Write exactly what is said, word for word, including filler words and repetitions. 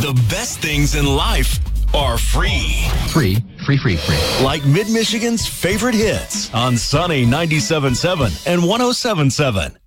The best things in life are free. Free, free, free, free. Like Mid-Michigan's favorite hits on Sunny ninety-seven point seven and one oh seven point seven.